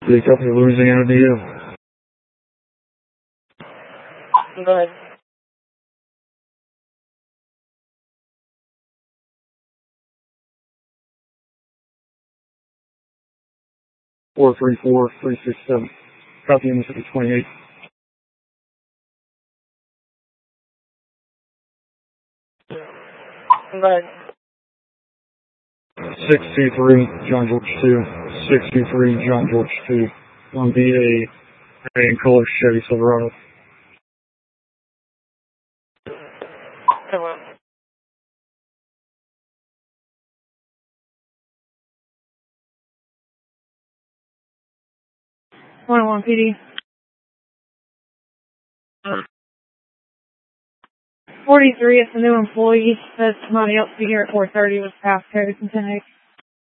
Big Company, Louisiana, DL. Go ahead. Four three four 367. Copy in Mississippi 28. Go ahead. 623 John George 2. 623 John George 2. On BA and color Chevy Silverado. Hello. 101 PD. 43, it's a new employee. Says somebody else be here at 4:30 with passcode and 10